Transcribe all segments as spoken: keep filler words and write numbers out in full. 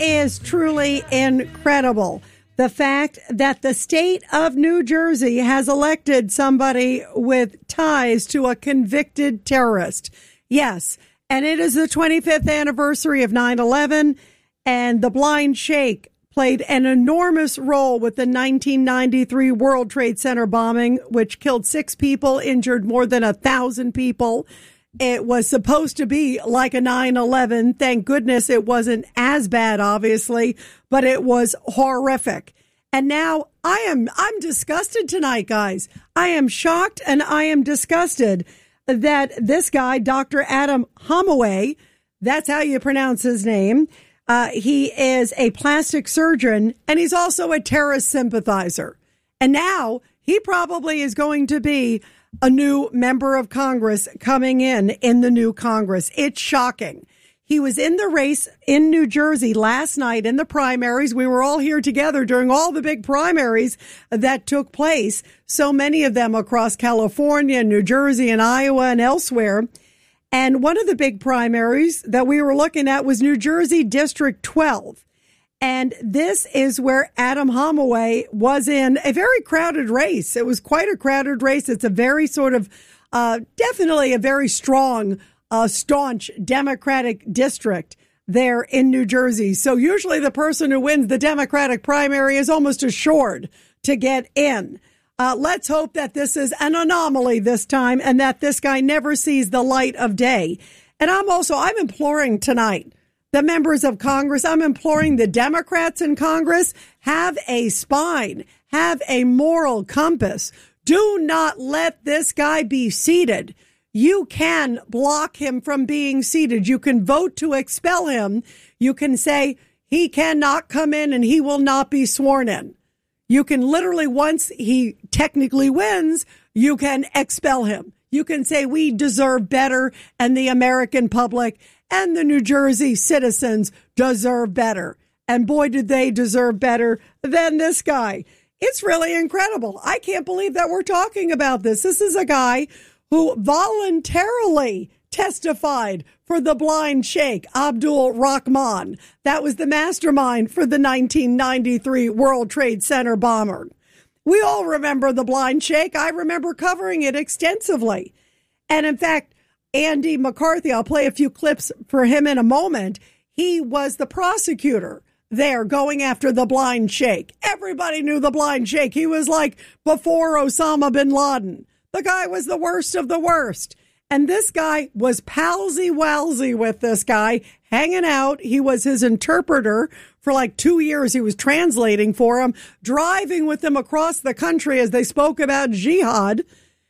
is truly incredible. The fact that the state of New Jersey has elected somebody with ties to a convicted terrorist. Yes, and it is the twenty-fifth anniversary of nine eleven, and the Blind Sheikh played an enormous role with the nineteen ninety-three World Trade Center bombing, which killed six people, injured more than a thousand people. It was supposed to be like a nine eleven. Thank goodness it wasn't as bad, obviously, but it was horrific. And now I am, I'm disgusted tonight, guys. I am shocked and I am disgusted that this guy, Doctor Adam Holloway, that's how you pronounce his name. Uh, he is a plastic surgeon and he's also a terrorist sympathizer. And now he probably is going to be a new member of Congress coming in in the new Congress. It's shocking. He was in the race in New Jersey last night in the primaries. We were all here together during all the big primaries that took place. So many of them across California, New Jersey, and Iowa and elsewhere. And one of the big primaries that we were looking at was New Jersey District twelve. And this is where Adam Holloway was in a very crowded race. It was quite a crowded race. It's a very sort of, uh, definitely a very strong, uh, staunch Democratic district there in New Jersey. So usually the person who wins the Democratic primary is almost assured to get in. Uh, let's hope that this is an anomaly this time and that this guy never sees the light of day. And I'm also, I'm imploring tonight, the members of Congress, I'm imploring the Democrats in Congress, have a spine, have a moral compass. Do not let this guy be seated. You can block him from being seated. You can vote to expel him. You can say he cannot come in and he will not be sworn in. You can literally, once he technically wins, you can expel him. You can say we deserve better and the American public and the New Jersey citizens deserve better. And boy, did they deserve better than this guy. It's really incredible. I can't believe that we're talking about this. This is a guy who voluntarily testified for the Blind Sheikh, Abdul Rahman. That was the mastermind for the nineteen ninety-three World Trade Center bomber. We all remember the Blind Sheikh. I remember covering it extensively. And in fact, Andy McCarthy, I'll play a few clips for him in a moment. He was the prosecutor there going after the Blind Sheikh. Everybody knew the Blind Sheikh. He was like before Osama bin Laden. The guy was the worst of the worst. And this guy was palsy-walsy with this guy, hanging out. He was his interpreter for like two years. He was translating for him, driving with him across the country as they spoke about jihad.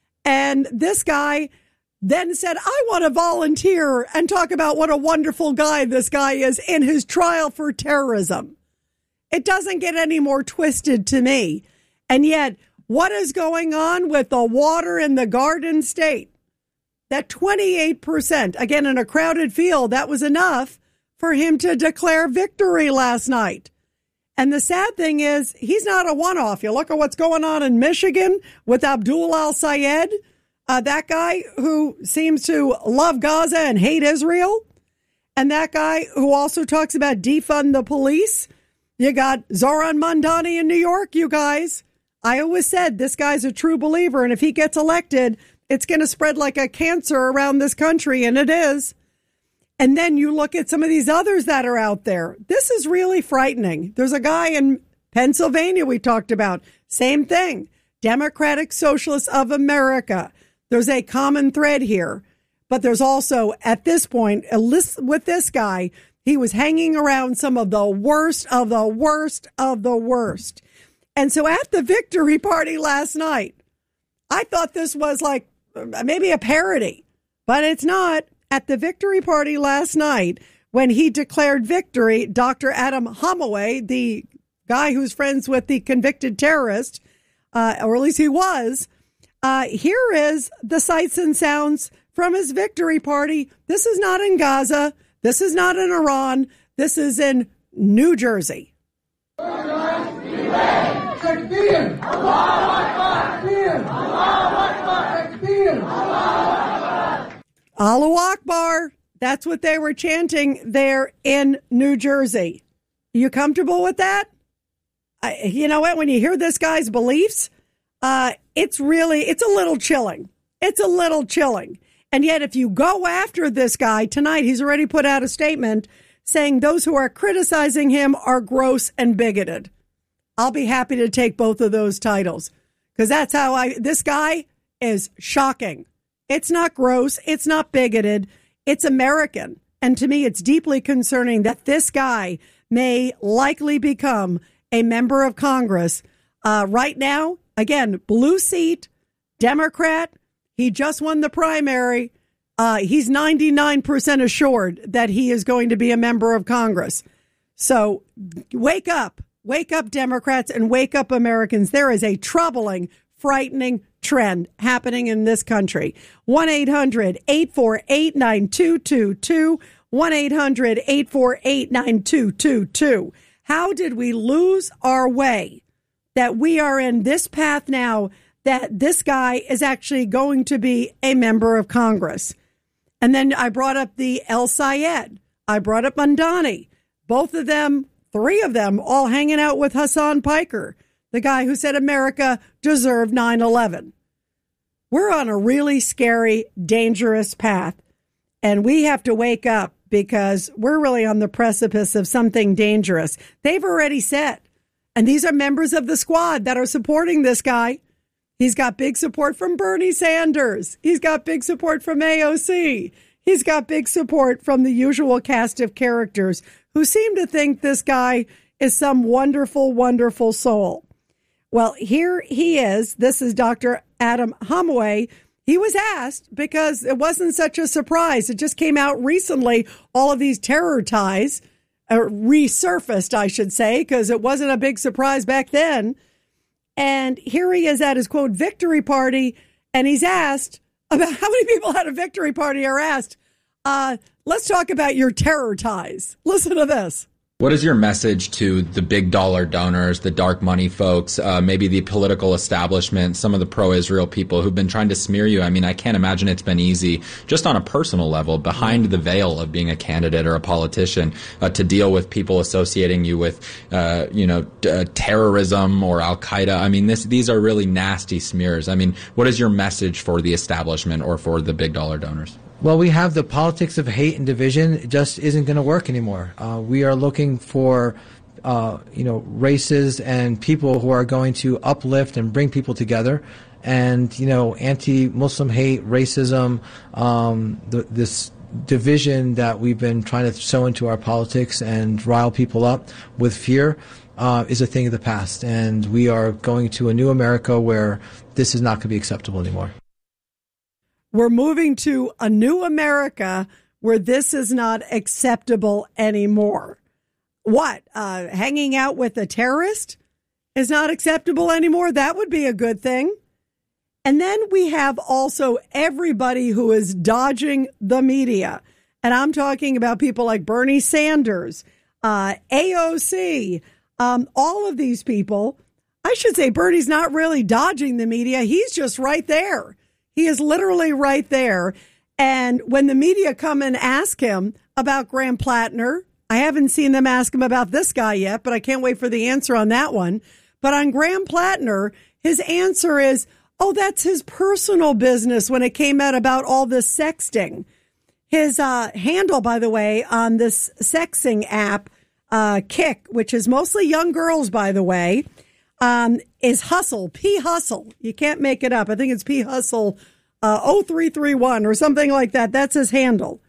And this guy then said, I want to volunteer and talk about what a wonderful guy this guy is in his trial for terrorism. It doesn't get any more twisted to me. And yet, what is going on with the water in the Garden State? That twenty-eight percent, again, in a crowded field, that was enough for him to declare victory last night. And the sad thing is, he's not a one-off. You look at what's going on in Michigan with Abdul al-Sayed, uh, that guy who seems to love Gaza and hate Israel, and that guy who also talks about defund the police. You got Zohran Mamdani in New York, you guys. I always said this guy's a true believer, and if he gets elected, it's going to spread like a cancer around this country, and it is. And then you look at some of these others that are out there. This is really frightening. There's a guy in Pennsylvania we talked about. Same thing. Democratic Socialists of America. There's a common thread here. But there's also, at this point, a list with this guy, he was hanging around some of the worst of the worst of the worst. And so at the victory party last night, I thought this was like maybe a parody, but it's not. At the victory party last night, when he declared victory, Doctor Adam Holloway, the guy who's friends with the convicted terrorist, uh, or at least he was, uh, here is the sights and sounds from his victory party. This is not in Gaza. This is not in Iran. This is in New Jersey. Takbir! Allahu Akbar! Takbir! Allahu Akbar! Takbir! Allahu Akbar! Allahu Akbar. That's what they were chanting there in New Jersey. You comfortable with that? I, you know what? When you hear this guy's beliefs, uh, it's really, it's a little chilling. It's a little chilling. And yet, if you go after this guy tonight, he's already put out a statement saying those who are criticizing him are gross and bigoted. I'll be happy to take both of those titles because that's how I, this guy is shocking. It's not gross. It's not bigoted. It's American. And to me, it's deeply concerning that this guy may likely become a member of Congress. Uh, right now, again, blue seat, Democrat. He just won the primary. Uh, he's ninety-nine percent assured that he is going to be a member of Congress. So wake up, wake up, Democrats, and wake up, Americans. There is a troubling, frightening trend happening in this country. one eight hundred eight four eight nine two two two. one eight hundred eight four eight nine two two two. How did we lose our way that we are in this path now that this guy is actually going to be a member of Congress? And then I brought up the El Sayed. I brought up Mandani. Both of them, three of them, all hanging out with Hassan Piker, the guy who said America deserved nine eleven. We're on a really scary, dangerous path, and we have to wake up because we're really on the precipice of something dangerous. They've already said, and these are members of the squad that are supporting this guy. He's got big support from Bernie Sanders. He's got big support from A O C. He's got big support from the usual cast of characters who seem to think this guy is some wonderful, wonderful soul. Well, here he is. This is Doctor Adam Holloway. He was asked because it wasn't such a surprise. It just came out recently. All of these terror ties uh, resurfaced, I should say, because it wasn't a big surprise back then. And here he is at his, quote, victory party, and he's asked about how many people at a victory party are asked, uh, let's talk about your terror ties. Listen to this. What is your message to the big dollar donors, the dark money folks, uh, maybe the political establishment, some of the pro-Israel people who've been trying to smear you? I mean, I can't imagine it's been easy, just on a personal level, behind the veil of being a candidate or a politician, uh, to deal with people associating you with, uh, you know, uh, terrorism or Al-Qaeda. I mean, this, these are really nasty smears. I mean, what is your message for the establishment or for the big dollar donors? Well, we have the politics of hate and division. It just isn't going to work anymore. Uh, we are looking for, uh, you know, races and people who are going to uplift and bring people together. And, you know, anti-Muslim hate, racism, um, the, this division that we've been trying to sow into our politics and rile people up with fear uh, is a thing of the past. And we are going to a new America where this is not going to be acceptable anymore. We're moving to a new America where this is not acceptable anymore. What? Uh, hanging out with a terrorist is not acceptable anymore? That would be a good thing. And then we have also everybody who is dodging the media. And I'm talking about people like Bernie Sanders, uh, A O C, um, all of these people. I should say Bernie's not really dodging the media. He's just right there. He is literally right there. And when the media come and ask him about Graham Plattner, I haven't seen them ask him about this guy yet, but I can't wait for the answer on that one. But on Graham Plattner, his answer is, oh, that's his personal business when it came out about all this sexting. His uh, handle, by the way, on this sexting app, uh, Kick, which is mostly young girls, by the way, Um, is Hustle, P Hustle. You can't make it up. I think it's P Hustle uh, oh three three one or something like that. That's his handle.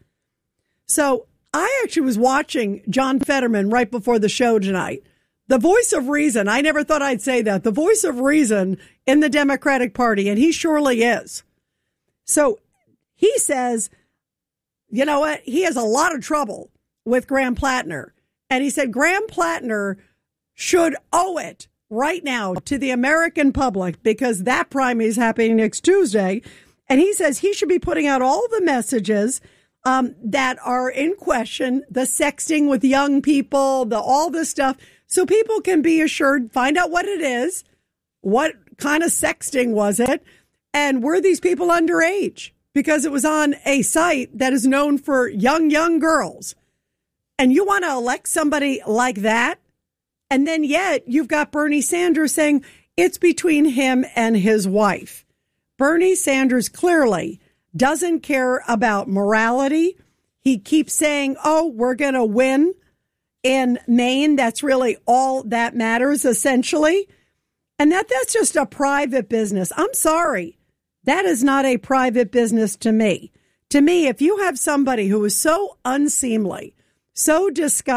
So I actually was watching John Fetterman right before the show tonight. The voice of reason. I never thought I'd say that. The voice of reason in the Democratic Party, and he surely is. So he says, you know what? He has a lot of trouble with Graham Plattner. And he said Graham Plattner should owe it right now to the American public because that primary is happening next Tuesday. And he says he should be putting out all the messages um, that are in question, the sexting with young people, the all this stuff, so people can be assured, find out what it is, what kind of sexting was it, and were these people underage? Because it was on a site that is known for young, young girls. And you want to elect somebody like that? And then yet you've got Bernie Sanders saying it's between him and his wife. Bernie Sanders clearly doesn't care about morality. He keeps saying, oh, we're going to win in Maine. That's really all that matters, essentially. And that that's just a private business. I'm sorry. That is not a private business to me. To me, if you have somebody who is so unseemly, so disgusting,